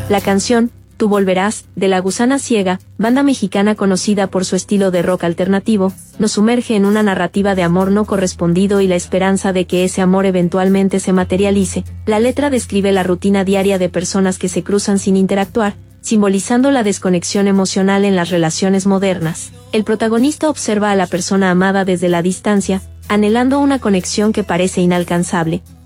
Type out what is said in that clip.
La canción, Tú volverás, de La Gusana Ciega, banda mexicana conocida por su estilo de rock alternativo, nos sumerge en una narrativa de amor no correspondido y la esperanza de que ese amor eventualmente se materialice. La letra describe la rutina diaria de personas que se cruzan sin interactuar, simbolizando la desconexión emocional en las relaciones modernas. El protagonista observa a la persona amada desde la distancia, anhelando una conexión que parece inalcanzable,